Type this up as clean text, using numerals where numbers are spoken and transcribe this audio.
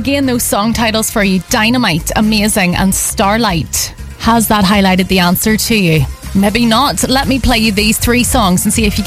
Again, those song titles for you: Dynamite, Amazing and Starlight. Has that highlighted the answer to you? Maybe not. Let me play you these three songs and see if you get